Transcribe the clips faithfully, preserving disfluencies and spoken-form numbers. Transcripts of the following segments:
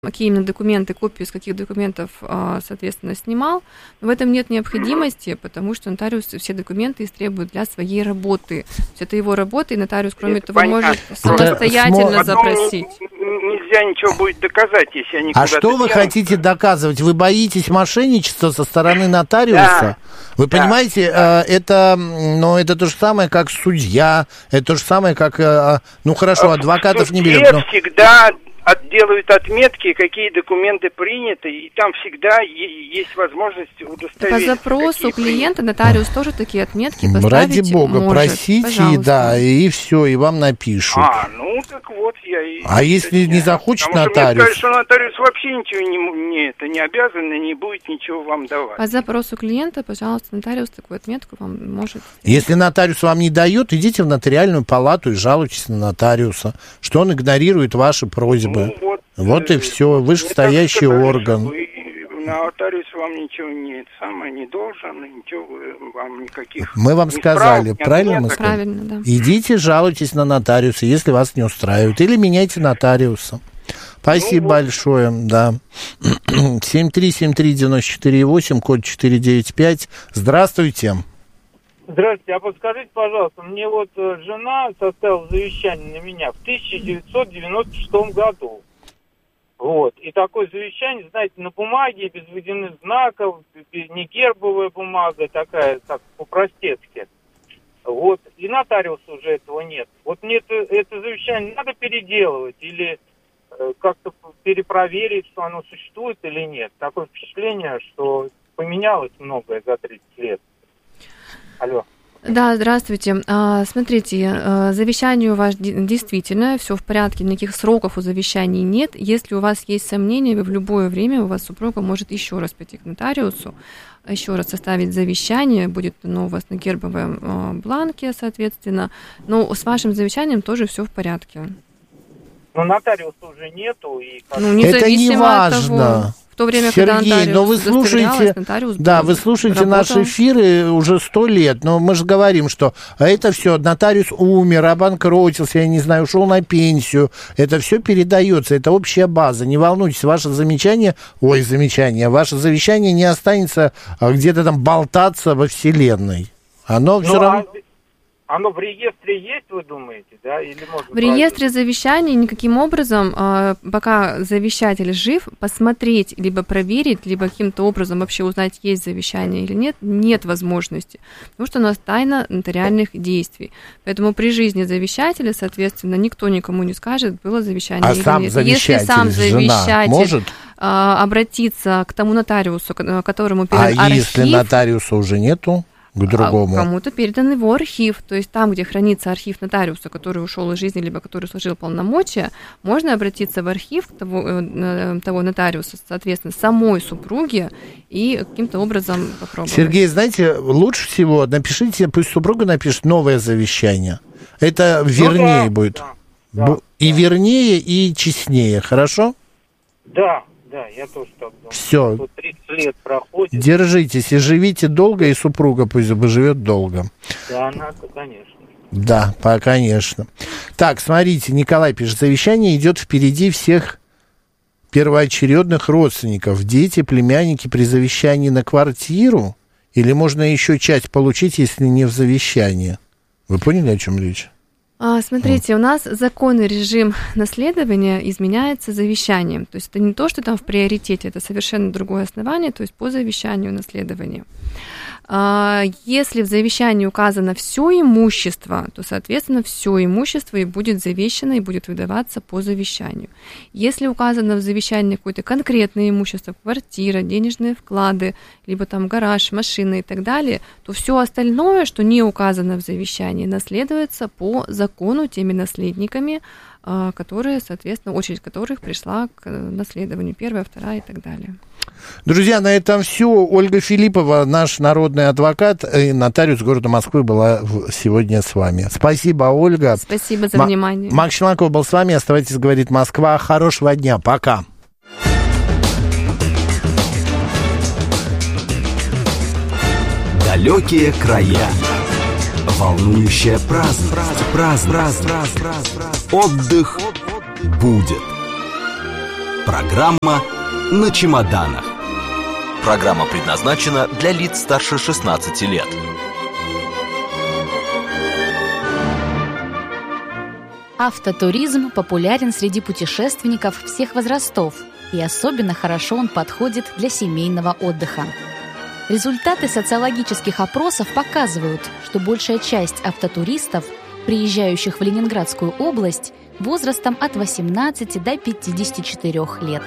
какие именно документы, копию из каких документов, соответственно, снимал. Но в этом нет необходимости, потому что нотариус все документы истребует для своей работы. То есть это его работа, и нотариус, кроме это того, понятно. может самостоятельно Потом запросить. Нельзя ничего будет доказать, если они А что вы хотите доказывать? Вы боитесь мошенничества со стороны нотариуса? Да. Вы да. понимаете, да. это, ну, это то же самое, как судья, это то же самое, как, ну, хорошо, адвокатов не берем. Но... всегда... делают отметки, какие документы приняты, и там всегда есть возможность удостоверить. По запросу клиента нотариус тоже такие отметки поставить Ради бога, может. просите, Пожалуйста. Да, и все, и вам напишут. А, ну так вот я и... А если не захочет Потому нотариус? Потому что мне кажется, нотариус вообще ничего не, не, это, не обязан и не будет ничего вам давать. По запросу клиента, пожалуйста, нотариус такую отметку вам может... Если нотариус вам не дает, идите в нотариальную палату и жалуйтесь на нотариуса, что он игнорирует ваши просьбы. Ну, вот, вот и все, вышестоящий сказали, орган. Вы, нотариус вам ничего не, самое, не должен, ничего вам никаких... Мы вам сказали, прав, правильно нет, мы сказали? Правильно, да. Идите, жалуйтесь на нотариуса, если вас не устраивает, или меняйте нотариуса. Спасибо ну, вот. большое, да. семь три семь три девять четыре восемь, код четыре девять пять. Здравствуйте. Здравствуйте, а подскажите, пожалуйста, мне вот жена составила завещание на меня в тысяча девятьсот девяносто шестом году. Вот. И такое завещание, знаете, на бумаге, без водяных знаков, не гербовая бумага, такая, так, по-простецки. Вот. И нотариуса уже этого нет. Вот мне это, это завещание надо переделывать или э, как-то перепроверить, что оно существует или нет. Такое впечатление, что поменялось многое за тридцать лет. Алло. Да, здравствуйте. А, смотрите, завещание у вас действительно все в порядке, никаких сроков у завещаний нет. Если у вас есть сомнения, вы в любое время, у вас супруга может еще раз пойти к нотариусу, еще раз составить завещание, будет оно у вас на гербовом бланке, соответственно. Но с вашим завещанием тоже все в порядке. Но нотариуса уже нету. И как... Ну, это не важно. В то время, Сергей, когда но вы слушаете, да, вы слушаете наши эфиры уже сто лет, но мы же говорим, что это все, нотариус умер, обанкротился, я не знаю, ушел на пенсию, это все передается, это общая база, не волнуйтесь, ваше замечание, ой, замечание, ваше завещание не останется где-то там болтаться во вселенной, оно ну, все равно... А... Оно в реестре есть, вы думаете, да? Или можно в реестре завещаний никаким образом, пока завещатель жив, посмотреть, либо проверить, либо каким-то образом вообще узнать, есть завещание или нет, нет возможности, потому что у нас тайна нотариальных действий. Поэтому при жизни завещателя, соответственно, никто никому не скажет, было завещание а или сам нет. Завещатель, если сам завещатель может? обратиться к тому нотариусу, которому передан а архив... если нотариуса уже нету? К другому. А кому-то передан его архив, то есть там, где хранится архив нотариуса, который ушел из жизни, либо который сложил полномочия, можно обратиться в архив того, того нотариуса, соответственно, самой супруги и каким-то образом попробовать. Сергей, знаете, лучше всего напишите, пусть супруга напишет новое завещание. Это вернее ну, да, будет. Да, да, и да. вернее, и честнее, хорошо? Да. Да, я тоже так думаю. Все. тридцать лет проходит. Держитесь и живите долго, и супруга пусть живет долго. Да, надо, конечно. Да, конечно. Так, смотрите, Николай пишет, завещание идет впереди всех первоочередных родственников. Дети, племянники при завещании на квартиру? Или можно еще часть получить, если не в завещании? Вы поняли, о чем речь? Смотрите, у нас законный режим наследования изменяется завещанием. То есть это не то, что там в приоритете, это совершенно другое основание, то есть по завещанию наследования. Если в завещании указано все имущество, то, соответственно, все имущество и будет завещано, и будет выдаваться по завещанию. Если указано в завещании какое-то конкретное имущество, квартира, денежные вклады, либо там гараж, машина и так далее, то все остальное, что не указано в завещании, наследуется по закону теми наследниками, которые, соответственно, очередь которых пришла к наследованию, первая, вторая и так далее. Друзья, на этом все. Ольга Филиппова, наш народный адвокат и нотариус города Москвы, была сегодня с вами. Спасибо, Ольга. Спасибо за М- внимание. Макс Челноков был с вами. Оставайтесь, говорит Москва. Хорошего дня. Пока. Далекие края. Волнующая праздность. Праздность. Отдых будет. Программа «На чемоданах». Программа предназначена для лиц старше шестнадцати лет. Автотуризм популярен среди путешественников всех возрастов, и особенно хорошо он подходит для семейного отдыха. Результаты социологических опросов показывают, что большая часть автотуристов, приезжающих в Ленинградскую область, возрастом от восемнадцати до пятидесяти четырёх лет.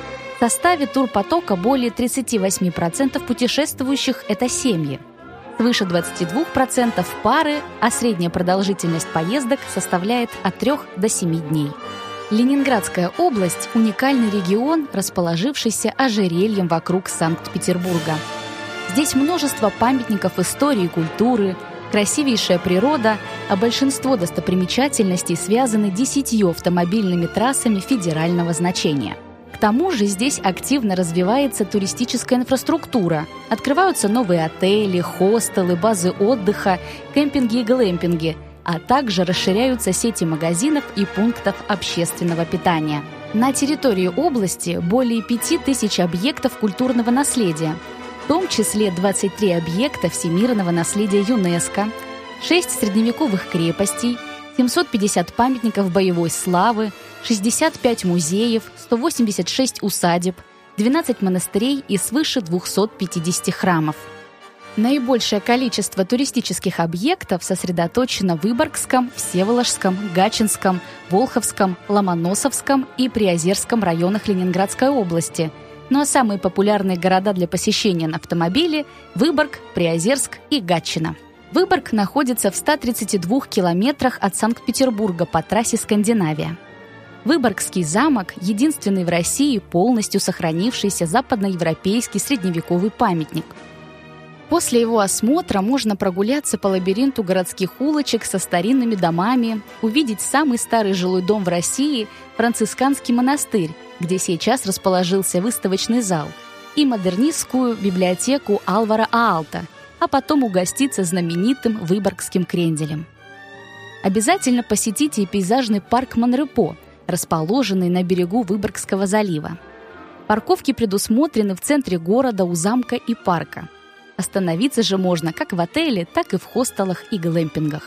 В составе турпотока более тридцать восемь процентов путешествующих – это семьи. Свыше двадцати двух процентов пары, а средняя продолжительность поездок составляет от трёх до семи дней. Ленинградская область – уникальный регион, расположившийся ожерельем вокруг Санкт-Петербурга. Здесь множество памятников истории и культуры, красивейшая природа, а большинство достопримечательностей связаны десятью автомобильными трассами федерального значения. К тому же здесь активно развивается туристическая инфраструктура, открываются новые отели, хостелы, базы отдыха, кемпинги и глэмпинги, а также расширяются сети магазинов и пунктов общественного питания. На территории области более пяти тысяч объектов культурного наследия, в том числе двадцать три объекта всемирного наследия ЮНЕСКО, шесть средневековых крепостей, семьсот пятьдесят памятников боевой славы, шестьдесят пять музеев, сто восемьдесят шесть усадеб, двенадцать монастырей и свыше двухсот пятидесяти храмов. Наибольшее количество туристических объектов сосредоточено в Выборгском, Всеволожском, Гатчинском, Волховском, Ломоносовском и Приозерском районах Ленинградской области. Ну а самые популярные города для посещения на автомобиле – Выборг, Приозерск и Гатчина. Выборг находится в ста тридцати двух километрах от Санкт-Петербурга по трассе Скандинавия. Выборгский замок – единственный в России полностью сохранившийся западноевропейский средневековый памятник. После его осмотра можно прогуляться по лабиринту городских улочек со старинными домами, увидеть самый старый жилой дом в России – францисканский монастырь, где сейчас расположился выставочный зал, и модернистскую библиотеку Алвара Аалта, а потом угоститься знаменитым Выборгским кренделем. Обязательно посетите и пейзажный парк Монрепо, расположенный на берегу Выборгского залива. Парковки предусмотрены в центре города у замка и парка. Остановиться же можно как в отеле, так и в хостелах и глэмпингах.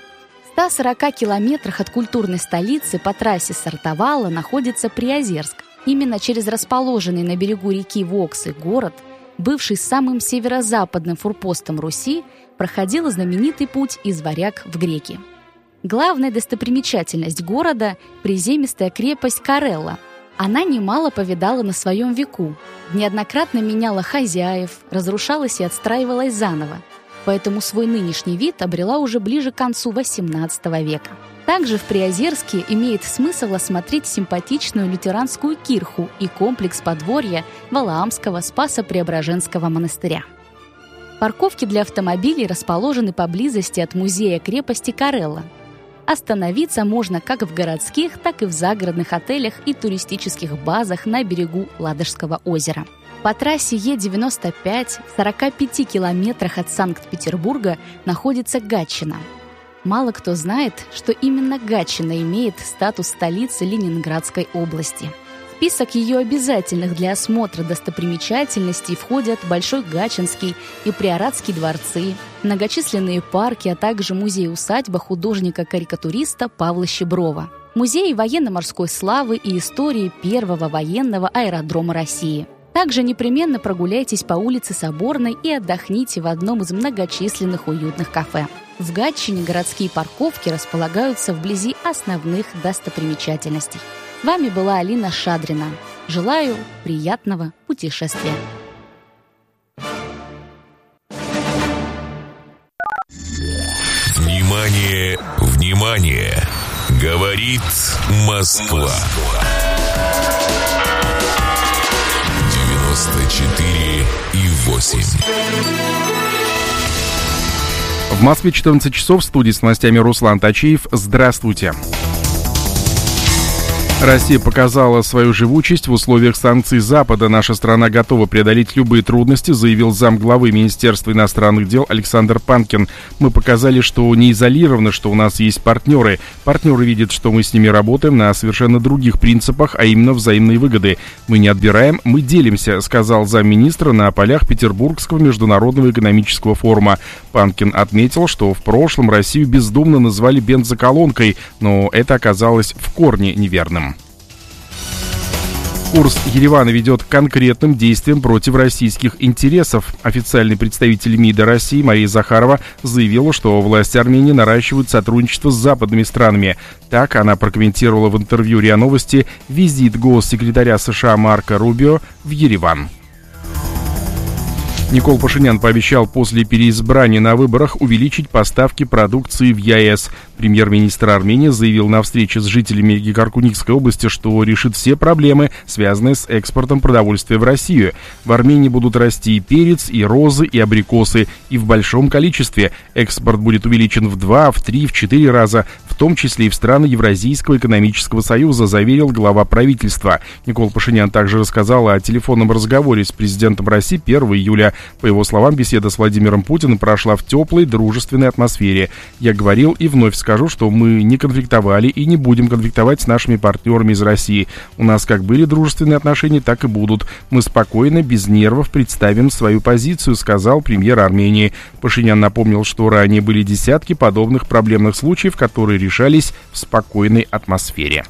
В ста сорока километрах от культурной столицы по трассе Сартовала находится Приозерск. Именно через расположенный на берегу реки Воксы город, бывший самым северо-западным форпостом Руси, проходил знаменитый путь из Варяг в Греки. Главная достопримечательность города – приземистая крепость Карелла. Она немало повидала на своем веку, неоднократно меняла хозяев, разрушалась и отстраивалась заново, поэтому свой нынешний вид обрела уже ближе к концу восемнадцатого века. Также в Приозерске имеет смысл осмотреть симпатичную лютеранскую кирху и комплекс подворья Валаамского Спасо-Преображенского монастыря. Парковки для автомобилей расположены поблизости от музея крепости Карелла. Остановиться можно как в городских, так и в загородных отелях и туристических базах на берегу Ладожского озера. По трассе Е девяносто пять в сорока пяти километрах от Санкт-Петербурга находится Гатчина. Мало кто знает, что именно Гатчина имеет статус столицы Ленинградской области. В список ее обязательных для осмотра достопримечательностей входят Большой Гатчинский и Приоратский дворцы, многочисленные парки, а также музей-усадьба художника-карикатуриста Павла Щеброва, музей военно-морской славы и истории первого военного аэродрома России. Также непременно прогуляйтесь по улице Соборной и отдохните в одном из многочисленных уютных кафе. В Гатчине городские парковки располагаются вблизи основных достопримечательностей. С вами была Алина Шадрина. Желаю приятного путешествия. Внимание, внимание! Говорит Москва. девяносто четыре и восемь. В Москве четырнадцать часов, в студии с новостями Руслан Тачиев. Здравствуйте. Россия показала свою живучесть в условиях санкций Запада. Наша страна готова преодолеть любые трудности, заявил замглавы Министерства иностранных дел Александр Панкин. Мы показали, что не изолированы, что у нас есть партнеры. Партнеры видят, что мы с ними работаем на совершенно других принципах, а именно взаимные выгоды. Мы не отбираем, мы делимся, сказал замминистра на полях Петербургского международного экономического форума. Панкин отметил, что в прошлом Россию бездумно назвали бензоколонкой, но это оказалось в корне неверным. Курс Еревана ведет к конкретным действиям против российских интересов. Официальный представитель МИДа России Мария Захарова заявила, что власти Армении наращивают сотрудничество с западными странами. Так она прокомментировала в интервью РИА Новости визит госсекретаря США Марко Рубио в Ереван. Никол Пашинян пообещал после переизбрания на выборах увеличить поставки продукции в ЕАЭС. Премьер-министр Армении заявил на встрече с жителями Гекаркуникской области, что решит все проблемы, связанные с экспортом продовольствия в Россию. В Армении будут расти и перец, и розы, и абрикосы, и в большом количестве. Экспорт будет увеличен в два, в три, в четыре раза, в том числе и в страны Евразийского экономического союза, заверил глава правительства. Никол Пашинян также рассказал о телефонном разговоре с президентом России первого июля. По его словам, беседа с Владимиром Путиным прошла в теплой, дружественной атмосфере. Я говорил и вновь скажу, что мы не конфликтовали и не будем конфликтовать с нашими партнерами из России. У нас как были дружественные отношения, так и будут. Мы спокойно, без нервов представим свою позицию, сказал премьер Армении. Пашинян напомнил, что ранее были десятки подобных проблемных случаев, которые решались в спокойной атмосфере.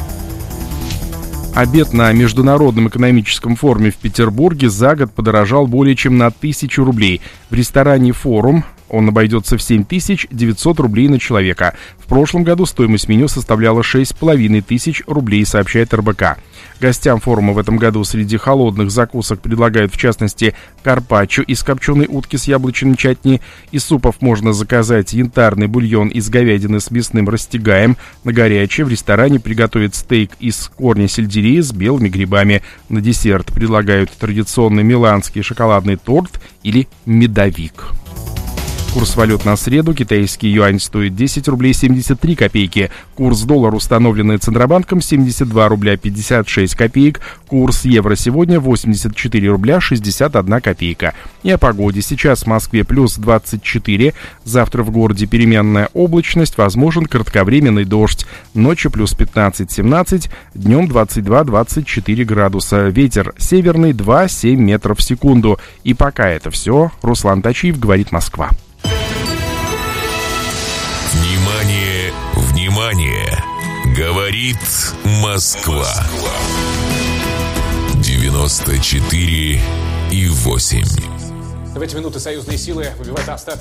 Обед на Международном экономическом форуме в Петербурге за год подорожал более чем на тысячу рублей. В ресторане «Форум» он обойдется в семь тысяч девятьсот рублей на человека. В прошлом году стоимость меню составляла шесть с половиной тысяч рублей, сообщает эр бэ ка. Гостям форума в этом году среди холодных закусок предлагают, в частности, карпаччо из копченой утки с яблочным чатни. Из супов можно заказать янтарный бульон из говядины с мясным растягаем. На горячее в ресторане приготовят стейк из корня сельдерея с белыми грибами. На десерт предлагают традиционный миланский шоколадный торт или медовик. Курс валют на среду. Китайский юань стоит десять рублей семьдесят три копейки. Курс доллара, установленный Центробанком, семьдесят два рубля пятьдесят шесть копеек. Курс евро сегодня восемьдесят четыре рубля шестьдесят одна копейка. И о погоде. Сейчас в Москве плюс двадцать четыре. Завтра в городе переменная облачность. Возможен кратковременный дождь. Ночью плюс пятнадцать-семнадцать. Днем двадцать два - двадцать четыре градуса. Ветер северный два - семь метров в секунду. И пока это все. Руслан Тачиев, говорит Москва. Внимание, внимание! Говорит Москва. девяносто четыре и восемь. В эти минуты союзные силы выбивают остатки